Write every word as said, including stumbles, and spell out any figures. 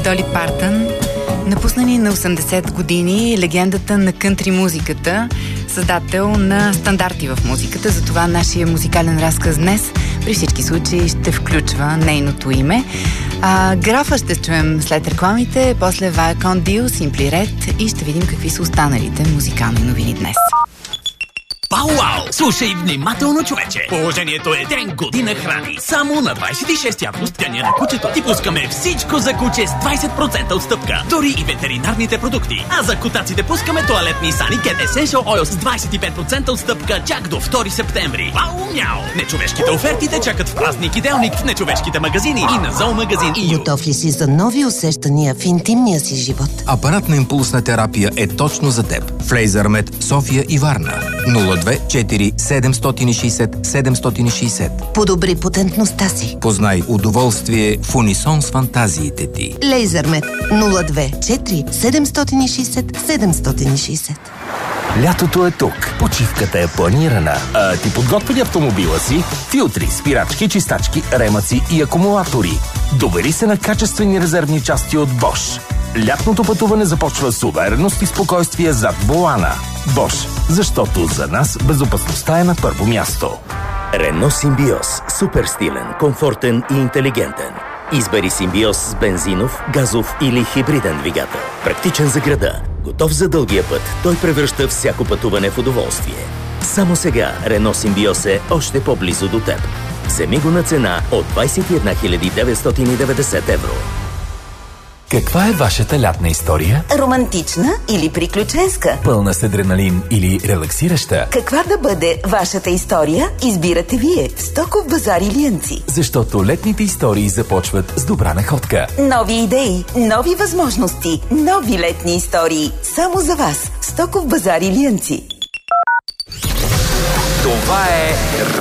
Доли Партън. Напусна ни на осемдесет години легендата на кънтри музиката, създател на стандарти в музиката. Затова нашия музикален разказ днес при всички случаи ще включва нейното име. А, графа ще чуем след рекламите, после Viacom Deal, Simply Red и ще видим какви са останалите музикални новини днес. Пау-вау! Слушай внимателно, човече! Положението е ден година храни. Само на двадесет и шести август, деня на кучето, ти пускаме всичко за куче с двадесет процента отстъпка. Дори и ветеринарните продукти. А за котаците пускаме тоалетни Sanicet Essential Oil с двадесет и пет процента отстъпка чак до втори септември. Вау-мяу! Нечовешките оферти те чакат в празник и делник в нечовешките магазини и на зоомагазин и ю. Готов ли си за нови усещания в интимния си живот? Апаратна импулсна терапия е точно за теб. Флейзърмет, София и Варна. нула две четири седем шест шест седем шест шест. Подобри потентността си. Познай удоволствие в унисон с фантазиите ти. Лейзърмет нула две четири седем шест седем шест шест. Лятото е тук. Почивката е планирана. А ти подготви ли автомобила си? Филтри, спирачки, чистачки, ремъци и акумулатори. Довери се на качествени резервни части от Bosch. Лятното пътуване започва с увереност и спокойствие зад волана. Bosch, защото за нас безопасността е на първо място. Рено Симбиоз. Супер стилен, комфортен и интелигентен. Избери Симбиоз с бензинов, газов или хибриден двигател. Практичен за града, готов за дългия път, той превръща всяко пътуване в удоволствие. Само сега Рено Симбиоз е още по-близо до теб. Вземи го на цена от двадесет и една хиляди деветстотин и деветдесет евро. Каква е вашата лятна история? Романтична или приключенска? Пълна с адреналин или релаксираща? Каква да бъде вашата история, избирате вие в Стоков базар Илиянци. Защото летните истории започват с добра находка. Нови идеи, нови възможности, нови летни истории. Само за вас. Стоков базар Илиянци. Това е